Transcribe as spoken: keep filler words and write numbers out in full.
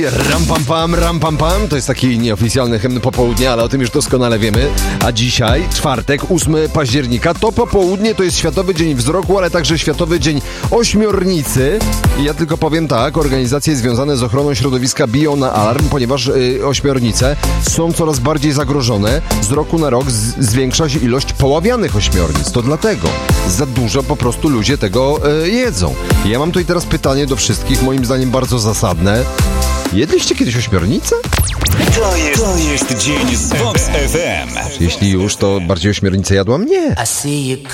Ram pam pam, ram pam pam, to jest taki nieoficjalny hymn popołudnia, ale o tym już doskonale wiemy. A dzisiaj, czwartek, ósmego października, to popołudnie to jest Światowy Dzień Wzroku, ale także Światowy Dzień Ośmiornicy. I ja tylko powiem tak, organizacje związane z ochroną środowiska biją na alarm, ponieważ y, ośmiornice są coraz bardziej zagrożone. Z roku na rok z- zwiększa się ilość poławianych ośmiornic. To dlatego za dużo po prostu ludzie tego y, jedzą. I ja mam tutaj teraz pytanie do wszystkich, moim zdaniem bardzo zasadne. Jedliście kiedyś ośmiornicę? To jest, to jest dzień z Vox F M. Jeśli już, to bardziej ośmiornicę jadła mnie. I see you